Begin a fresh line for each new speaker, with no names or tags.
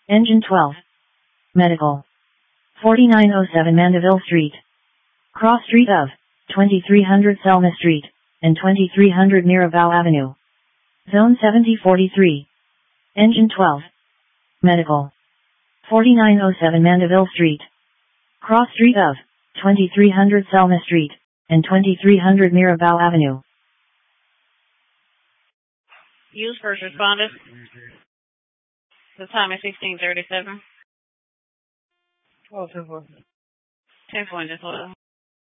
Engine 12. Medical. 4907 Mandeville Street. Cross street of 2300 Selma Street and 2300 Mirabeau Avenue. Zone 7043. Engine 12. Medical. 4907 Mandeville Street. Cross street of 2300 Selma Street and 2300 Mirabeau Avenue.
Use first responders. The time is 16:37.
12, 10-4.
10-4 as well.